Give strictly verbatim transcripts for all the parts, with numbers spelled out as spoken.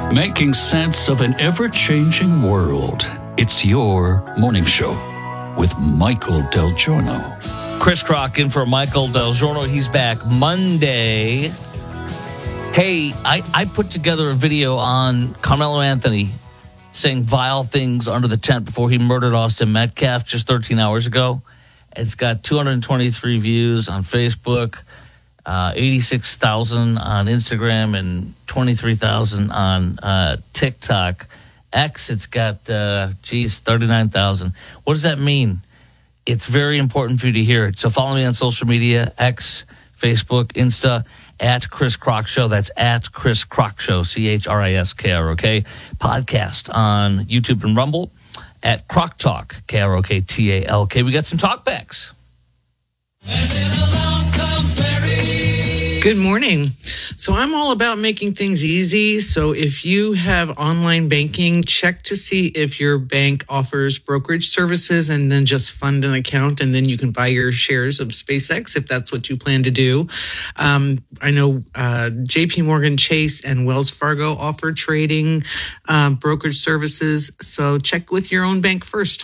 Making sense of an ever-changing world. It's your morning show with Michael Del Giorno. Chris Crock in for Michael Del Giorno. He's back Monday. Hey, I, I put together a video on Carmelo Anthony saying vile things under the tent before he murdered Austin Metcalf just thirteen hours ago. It's got two hundred twenty-three views on Facebook, uh, eighty-six thousand on Instagram, and twenty-three thousand on uh, TikTok. X, it's got, uh, geez, thirty-nine thousand. What does that mean? It's very important for you to hear it. So follow me on social media, X, Facebook, Insta, at Chris Crock Show. That's at Chris Crock Show, C H R I S K R O K. Podcast on YouTube and Rumble at Crock Talk, K R O K T A L K. We got some talkbacks. And then along comes Mary. Good morning. So I'm all about making things easy. So if you have online banking, check to see if your bank offers brokerage services and then just fund an account. And then you can buy your shares of SpaceX if that's what you plan to do. Um, I know uh, J P Morgan Chase and Wells Fargo offer trading uh, brokerage services. So check with your own bank first.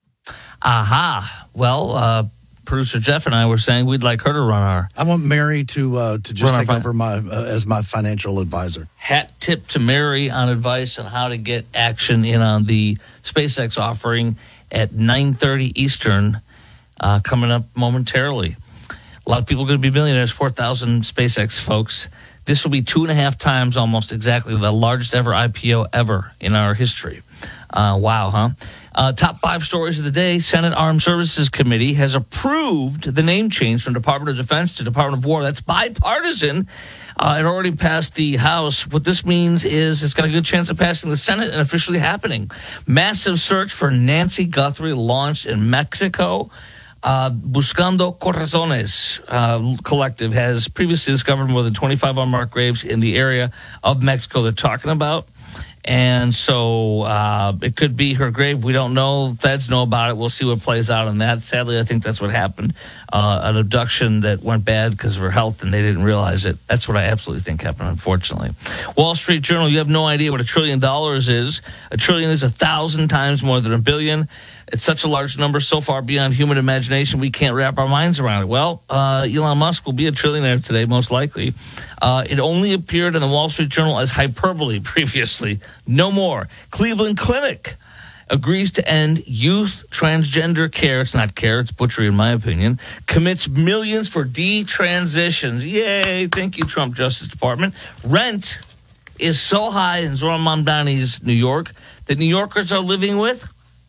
Aha. Well, uh, producer Jeff and I were saying we'd like her to run our... I want Mary to uh, to just Run our take fin- over my uh, as my financial advisor. Hat tip to Mary on advice on how to get action in on the SpaceX offering at nine thirty Eastern, uh, coming up momentarily. A lot of people are going to be millionaires, four thousand SpaceX folks. This will be two and a half times almost exactly the largest ever I P O ever in our history. Uh, wow, huh? Uh, top five stories of the day. Senate Armed Services Committee has approved the name change from Department of Defense to Department of War. That's bipartisan. Uh, it already passed the House. What this means is it's got a good chance of passing the Senate and officially happening. Massive search for Nancy Guthrie launched in Mexico. Uh, Buscando Corazones uh, Collective has previously discovered more than twenty-five unmarked graves in the area of Mexico they're talking about. And so uh, it could be her grave. We don't know. Feds know about it. We'll see what plays out on that. Sadly, I think that's what happened. Uh, an abduction that went bad because of her health, and they didn't realize it. That's what I absolutely think happened, unfortunately. Wall Street Journal, you have no idea what a trillion dollars is. A trillion is a thousand times more than a billion. It's such a large number, so far beyond human imagination, we can't wrap our minds around it. Well, uh, Elon Musk will be a trillionaire today, most likely. Uh, it only appeared in the Wall Street Journal as hyperbole previously. No more. Cleveland Clinic agrees to end youth transgender care. It's not care, it's butchery in my opinion. Commits millions for detransitions. Yay, thank you, Trump Justice Department. Rent is so high in Zoran Mamdani's New York that New Yorkers are living with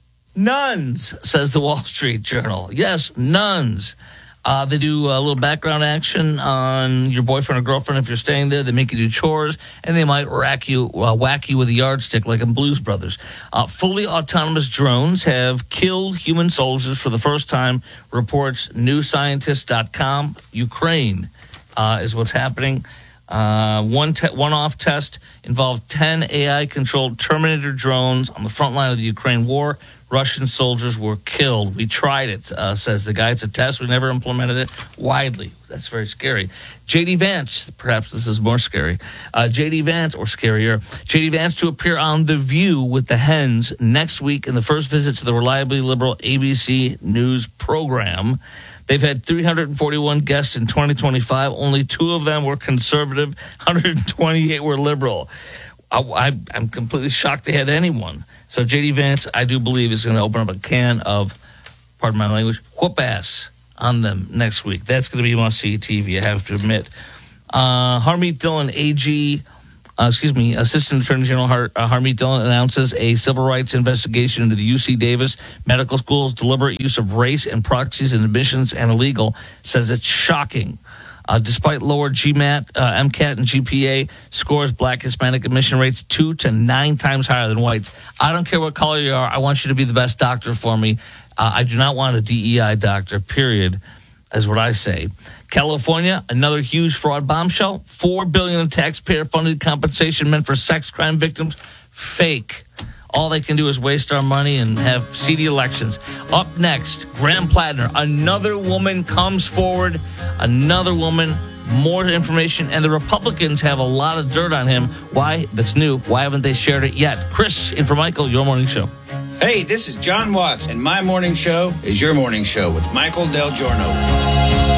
nuns, says the Wall Street Journal. Yes, nuns. Uh, they do a little background action on your boyfriend or girlfriend if you're staying there. They make you do chores, and they might rack you, uh, whack you with a yardstick like in Blues Brothers. Uh, fully autonomous drones have killed human soldiers for the first time, reports new scientist dot com. Ukraine uh, is what's happening. Uh, one te- one-off test involved ten A I-controlled Terminator drones on the front line of the Ukraine war. Russian soldiers were killed. We tried it, uh, says the guy. It's a test. We never implemented it widely. That's very scary. J D Vance, perhaps this is more scary. Uh, J D Vance, or scarier, J D Vance to appear on The View with the Hens next week in the first visit to the reliably liberal A B C News program. They've had three hundred forty-one guests in twenty twenty-five. Only two of them were conservative. one hundred twenty-eight were liberal. I, I, I'm completely shocked they had anyone. So J D Vance, I do believe, is going to open up a can of, pardon my language, whoop ass on them next week. That's going to be must-see T V, I have to admit. Uh, Harmeet Dillon, A G, uh, excuse me, Assistant Attorney General Har- uh, Harmeet Dillon announces a civil rights investigation into the U C Davis Medical School's deliberate use of race and proxies in admissions and illegal, says it's shocking. Uh, despite lower GMAT, uh, MCAT, and G P A scores, black Hispanic admission rates two to nine times higher than whites. I don't care what color you are. I want you to be the best doctor for me. Uh, I do not want a D E I doctor, period, is what I say. California, another huge fraud bombshell. Four billion dollars in taxpayer-funded compensation meant for sex crime victims. Fake. All they can do is waste our money and have seedy elections. Up next, Graham Plattner. Another woman comes forward. Another woman more information, and the Republicans have a lot of dirt on him. Why? That's new. Why haven't they shared it yet? Chris, in for Michael, your morning show. Hey, this is John Watts, and my morning show is your morning show with Michael Del Giorno.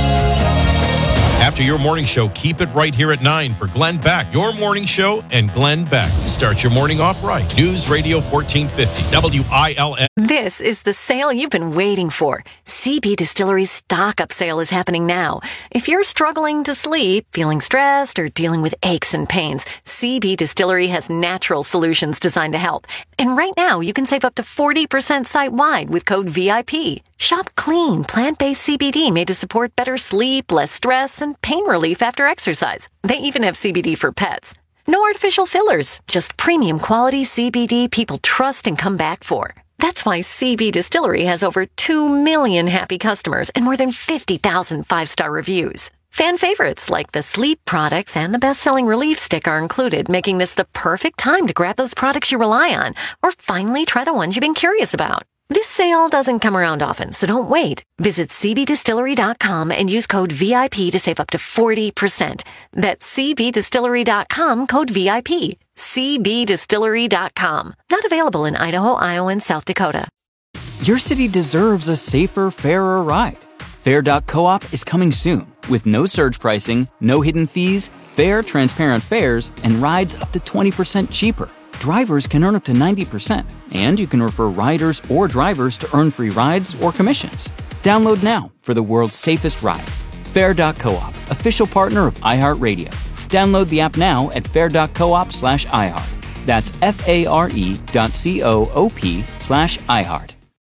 After your morning show, keep it right here at nine for Glenn Beck. Your morning show and Glenn Beck. Start your morning off right. News Radio fourteen fifty, W I L N. This is the sale you've been waiting for. C B Distillery's stock-up sale is happening now. If you're struggling to sleep, feeling stressed, or dealing with aches and pains, C B Distillery has natural solutions designed to help. And right now, you can save up to forty percent site-wide with code V I P. Shop clean, plant-based C B D made to support better sleep, less stress, and pain relief after exercise. They even have C B D for pets. No artificial fillers, just premium quality C B D people trust and come back for. That's why C B Distillery has over two million happy customers and more than fifty thousand five-star reviews. Fan favorites like the sleep products and the best-selling relief stick are included, making this the perfect time to grab those products you rely on or finally try the ones you've been curious about. This sale doesn't come around often, so don't wait. Visit C B distillery dot com and use code V I P to save up to forty percent. That's C B distillery dot com, code V I P. C B distillery dot com. Not available in Idaho, Iowa, and South Dakota. Your city deserves a safer, fairer ride. Fair dot coop is coming soon with no surge pricing, no hidden fees, fair, transparent fares, and rides up to twenty percent cheaper. Drivers can earn up to ninety percent, and you can refer riders or drivers to earn free rides or commissions. Download now for the world's safest ride. Fair dot coop, official partner of iHeartRadio. Download the app now at fair dot coop slash iHeart. That's F-A-R-E dot C-O-O-P slash iHeart.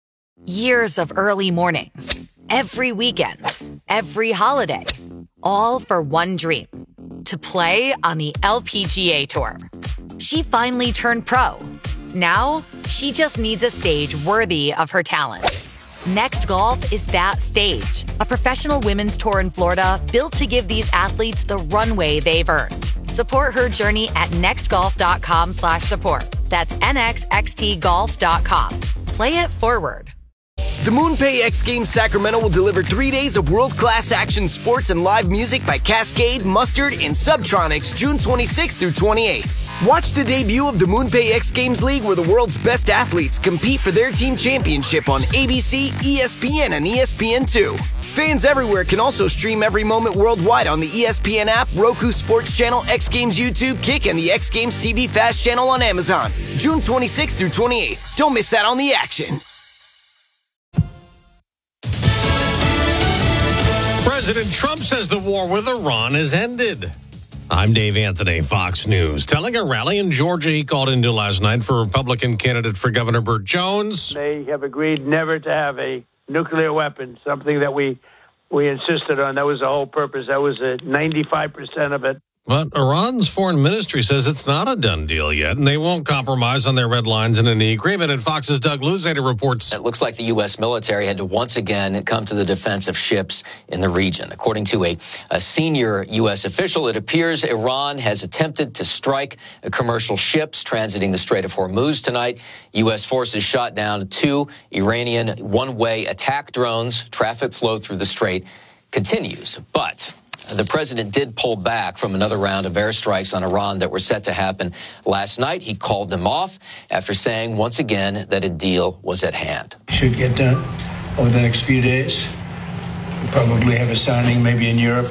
Years of early mornings, every weekend, every holiday, all for one dream, to play on the L P G A Tour. She finally turned pro. Now, she just needs a stage worthy of her talent. Next Golf is that stage, a professional women's tour in Florida built to give these athletes the runway they've earned. Support her journey at nextgolf.com slash support. That's N X X T golf dot com. Play it forward. The MoonPay X Games Sacramento will deliver three days of world-class action sports and live music by Cascade, Mustard, and Subtronics June twenty-sixth through twenty-eighth. Watch the debut of the MoonPay X Games League where the world's best athletes compete for their team championship on A B C, E S P N, and E S P N two. Fans everywhere can also stream every moment worldwide on the E S P N app, Roku Sports Channel, X Games YouTube, Kick, and the X Games T V Fast Channel on Amazon. June twenty-sixth through twenty-eighth. Don't miss out on the action. President Trump says the war with Iran has ended. I'm Dave Anthony, Fox News. Telling a rally in Georgia he called into last night for Republican candidate for Governor Burt Jones. They have agreed never to have a nuclear weapon, something that we we insisted on. That was the whole purpose. That was a ninety-five percent of it. But Iran's foreign ministry says it's not a done deal yet, and they won't compromise on their red lines in any agreement. And Fox's Doug Luzader reports. It looks like the U S military had to once again come to the defense of ships in the region. According to a, a senior U S official, it appears Iran has attempted to strike commercial ships transiting the Strait of Hormuz tonight. U S forces shot down two Iranian one-way attack drones. Traffic flow through the strait continues, but the president did pull back from another round of airstrikes on Iran that were set to happen last night. He called them off after saying once again that a deal was at hand. Should get done over the next few days. We'll probably have a signing maybe in Europe,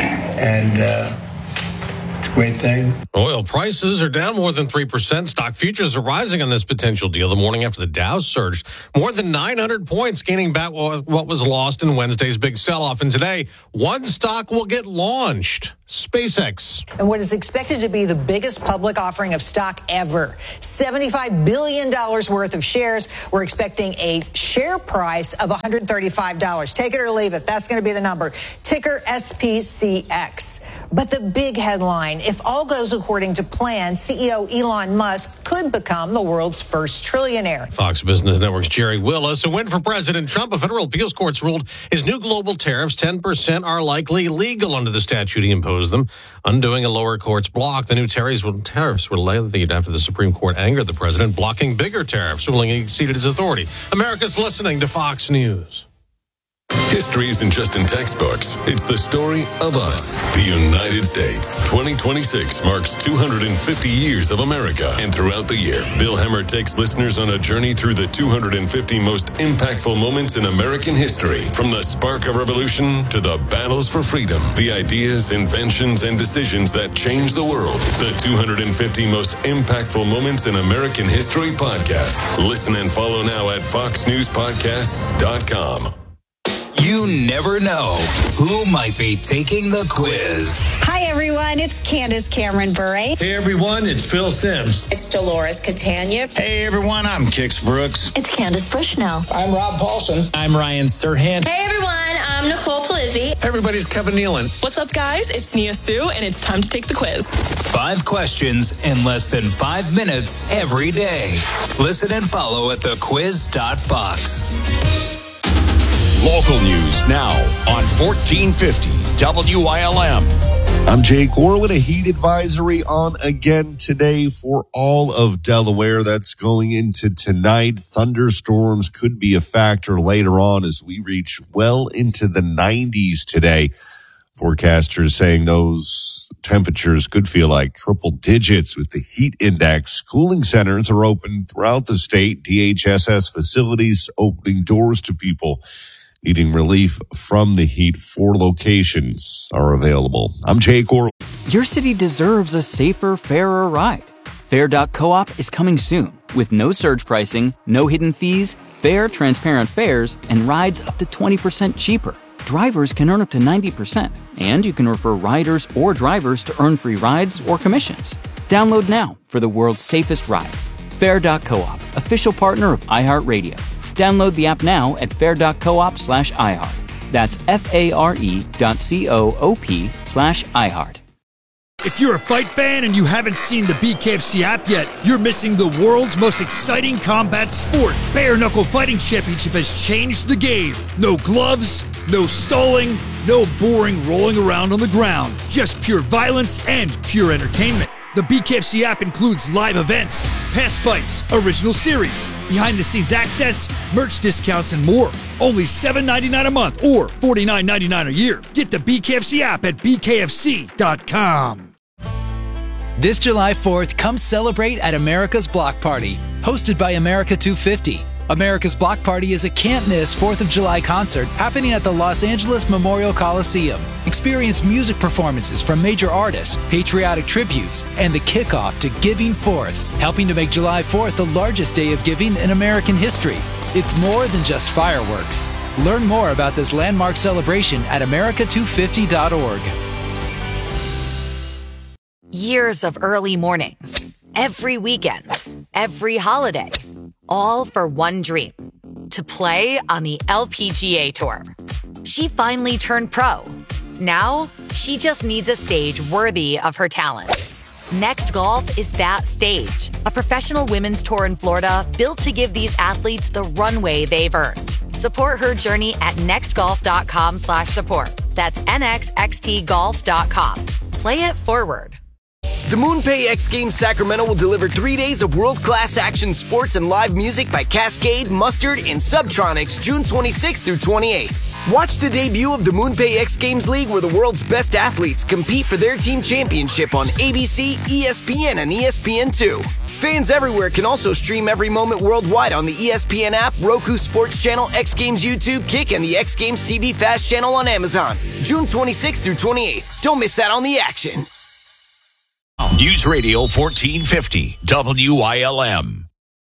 and uh, it's a great thing. Oil prices are down more than three percent. Stock futures are rising on this potential deal the morning after the Dow surged more than nine hundred points, gaining back what was lost in Wednesday's big sell-off. And today, one stock will get launched. SpaceX. And what is expected to be the biggest public offering of stock ever. seventy-five billion dollars worth of shares. We're expecting a share price of one hundred thirty-five dollars. Take it or leave it. That's going to be the number. Ticker S P C X. But the big headline, if all goes according to plan, C E O Elon Musk could become the world's first trillionaire. Fox Business Network's Jerry Willis. A win for President Trump. A federal appeals court's ruled his new global tariffs, ten percent, are likely legal under the statute he imposed them, undoing a lower court's block. The new tariffs were levied after the Supreme Court angered the president, blocking bigger tariffs, ruling he exceeded his authority. America's listening to Fox News. History isn't just in textbooks. It's the story of us, the United States. twenty twenty-six marks two hundred fifty years of America. And throughout the year, Bill Hemmer takes listeners on a journey through the two hundred fifty most impactful moments in American history. From the spark of revolution to the battles for freedom, the ideas, inventions, and decisions that changed the world. The two hundred fifty most impactful moments in American history podcast. Listen and follow now at fox news podcasts dot com. You never know who might be taking the quiz. Hi, everyone. It's Candace Cameron Bure. Hey, everyone. It's Phil Sims. It's Dolores Catania. Hey, everyone. I'm Kix Brooks. It's Candace Bushnell. I'm Rob Paulson. I'm Ryan Serhant. Hey, everyone. I'm Nicole Palizzi. Everybody's Kevin Nealon. What's up, guys? It's Nia Sue, and it's time to take the quiz. Five questions in less than five minutes every day. Listen and follow at the quiz dot fox. Local news now on fourteen fifty W I L M. I'm Jake Orwin. A heat advisory on again today for all of Delaware. That's going into tonight. Thunderstorms could be a factor later on as we reach well into the nineties today. Forecasters saying those temperatures could feel like triple digits with the heat index. Cooling centers are open throughout the state. D H S S facilities opening doors to people needing relief from the heat. Four locations are available. I'm Jake Orwin. Your city deserves a safer, fairer ride. Fair dot coop is coming soon with no surge pricing, no hidden fees, fair, transparent fares, and rides up to twenty percent cheaper. Drivers can earn up to ninety percent, and you can refer riders or drivers to earn free rides or commissions. Download now for the world's safest ride. Fair dot coop, official partner of iHeartRadio. Download the app now at fair dot coop slash iHeart. That's F-A-R-E dot C-O-O-P slash iHeart. If you're a fight fan and you haven't seen the B K F C app yet, you're missing the world's most exciting combat sport. Bare Knuckle Fighting Championship has changed the game. No gloves, no stalling, no boring rolling around on the ground. Just pure violence and pure entertainment. The B K F C app includes live events, past fights, original series, behind-the-scenes access, merch discounts, and more. Only seven dollars and ninety-nine cents a month or forty-nine dollars and ninety-nine cents a year. Get the B K F C app at B K F C dot com. This July fourth, come celebrate at America's Block Party, hosted by America two fifty. America's Block Party is a can't-miss fourth of July concert happening at the Los Angeles Memorial Coliseum. Experience music performances from major artists, patriotic tributes, and the kickoff to Giving Fourth, helping to make July fourth the largest day of giving in American history. It's more than just fireworks. Learn more about this landmark celebration at America two fifty dot org. Years of early mornings, every weekend, every holiday, all for one dream, to play on the L P G A Tour. She finally turned pro. Now, she just needs a stage worthy of her talent. Next Golf is that stage, a professional women's tour in Florida built to give these athletes the runway they've earned. Support her journey at next golf dot com slash support. That's N X X T golf dot com. Play it forward. The MoonPay X Games Sacramento will deliver three days of world-class action sports and live music by Cascade, Mustard, and Subtronics June twenty-sixth through twenty-eighth. Watch the debut of the MoonPay X Games League where the world's best athletes compete for their team championship on A B C, E S P N, and E S P N two. Fans everywhere can also stream every moment worldwide on the E S P N app, Roku Sports Channel, X Games YouTube, Kick, and the X Games T V Fast Channel on Amazon. June twenty-sixth through twenty-eighth. Don't miss out on the action. News Radio fourteen fifty W I L M.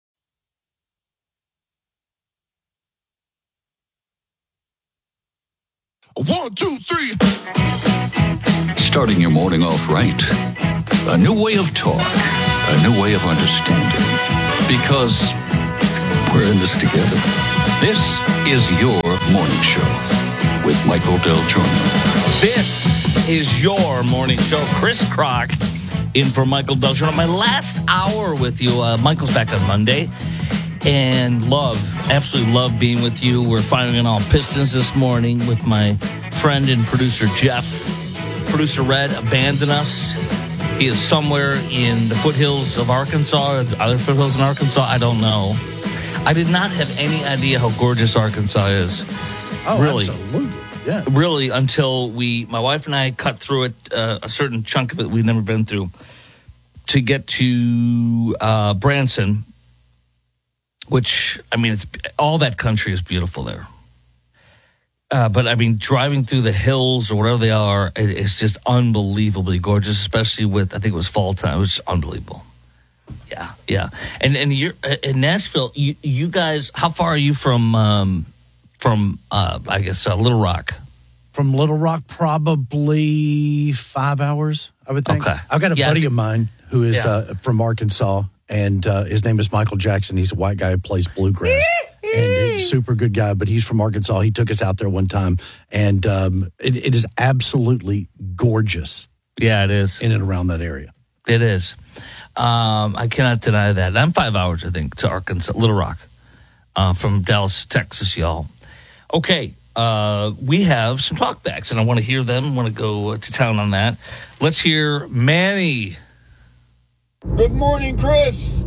One, two, three. Starting your morning off right. A new way of talk. A new way of understanding. Because we're in this together. This is your morning show with Michael Del Giorno. This is your morning show. Chris Crock in for Michael Del Giorno. My last hour with you. Uh, Michael's back on Monday. And love, absolutely love being with you. We're firing on all pistons this morning with my friend and producer Jeff. Producer Red abandoned us. He is somewhere in the foothills of Arkansas, or the other foothills in Arkansas. I don't know. I did not have any idea how gorgeous Arkansas is Oh, really. absolutely. Yeah. Really, until we, my wife and I cut through it, uh, a certain chunk of it we'd never been through, to get to uh, Branson, which, I mean, it's all that country is beautiful there. Uh, but, I mean, driving through the hills or whatever they are, it, it's just unbelievably gorgeous, especially with, I think it was fall time. It was just unbelievable. Yeah, yeah. And and you're in Nashville, you, you guys, how far are you from, um, from uh, I guess, uh, Little Rock? From Little Rock, probably five hours, I would think. Okay. I've got a Yeah. buddy of mine who is Yeah. uh, from Arkansas, and uh, his name is Michael Jackson. He's a white guy who plays bluegrass. And he's a super good guy, but he's from Arkansas. He took us out there one time, and um, it, it is absolutely gorgeous. Yeah, it is. In and around that area. It is. Um, I cannot deny that. I'm five hours, I think, to Arkansas, Little Rock, uh, from Dallas, Texas, y'all. Okay, uh, we have some talkbacks, and I want to hear them. I want to go uh, to town on that. Let's hear Manny. Good morning, Chris.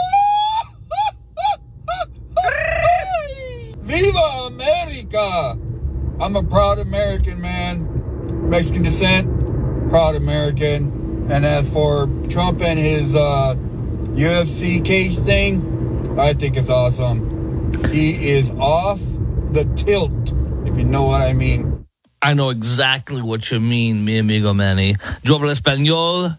Viva America! I'm a proud American, man. Mexican descent, proud American. And as for Trump and his uh, U F C cage thing, I think it's awesome. He is off the tilt, if you know what I mean. I know exactly what you mean, mi amigo Manny. Yo hablo español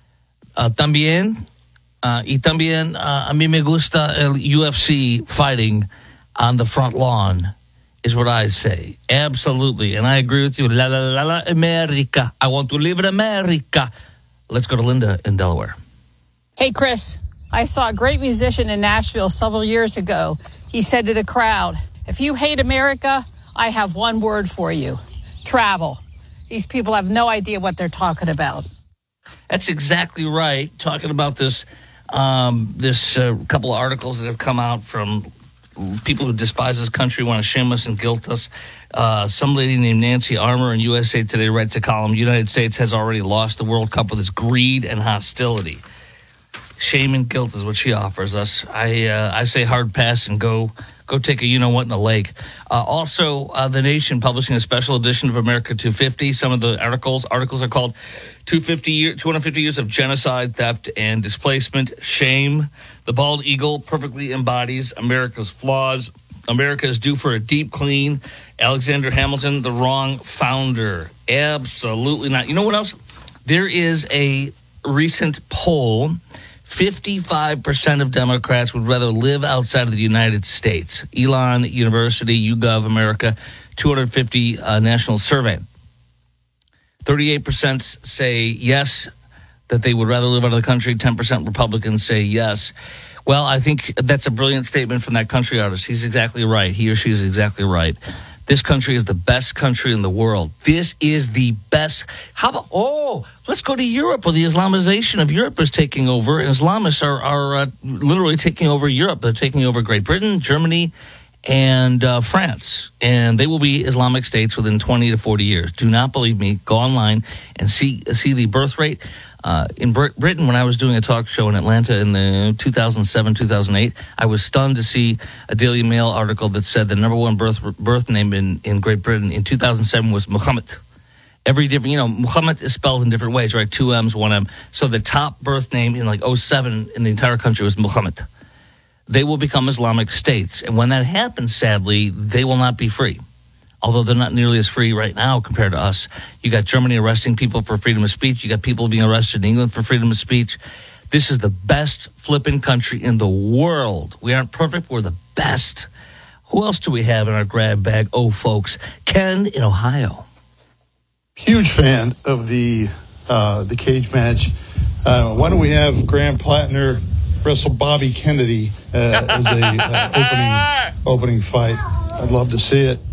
uh, también. Uh, y también uh, a mí me gusta el U F C fighting on the front lawn, is what I say. Absolutely. And I agree with you. La, la, la, la, America. I want to live in America. Let's go to Linda in Delaware. Hey, Chris, I saw a great musician in Nashville several years ago. He said to the crowd, if you hate America, I have one word for you. Travel. These people have no idea what they're talking about. That's exactly right. Talking about this, um, this uh, couple of articles that have come out from people who despise this country, want to shame us and guilt us. Uh, some lady named Nancy Armour in U S A Today writes a column, the United States has already lost the World Cup with its greed and hostility. Shame and guilt is what she offers us. I uh, I say hard pass and go go take a you-know-what in the lake. Uh, also, uh, The Nation publishing a special edition of America two fifty. Some of the articles articles are called two hundred fifty, year, two hundred fifty Years of Genocide, Theft, and Displacement. Shame. The Bald Eagle perfectly embodies America's flaws. America is due for a deep clean. Alexander Hamilton, the wrong founder. Absolutely not. You know what else? There is a recent poll. fifty-five percent of Democrats would rather live outside of the United States. Elon University, YouGov America, two hundred fifty uh, national survey. thirty-eight percent say yes, that they would rather live out of the country. ten percent Republicans say yes. Well, I think that's a brilliant statement from that country artist. He's exactly right. He or she is exactly right. This country is the best country in the world. This is the best. How about, oh, let's go to Europe, where the Islamization of Europe is taking over. And Islamists are, are uh, literally taking over Europe. They're taking over Great Britain, Germany, and uh, France. And they will be Islamic states within twenty to forty years. Do not believe me. Go online and see see the birth rate. Uh, in Brit- Britain, when I was doing a talk show in Atlanta in the two thousand seven, two thousand eight, I was stunned to see a Daily Mail article that said the number one birth birth name in, in Great Britain in two thousand seven was Muhammad. Every different, you know, Muhammad is spelled in different ways, right? Two M's, one M. So the top birth name in like oh seven in the entire country was Muhammad. They will become Islamic states. And when that happens, sadly, they will not be free. Although they're not nearly as free right now compared to us. You got Germany arresting people for freedom of speech. You got people being arrested in England for freedom of speech. This is the best flipping country in the world. We aren't perfect. We're the best. Who else do we have in our grab bag? Oh, folks. Ken in Ohio. Huge fan of the uh, the cage match. Uh, why don't we have Graham Plattner wrestle Bobby Kennedy uh, as a uh, opening opening fight? I'd love to see it.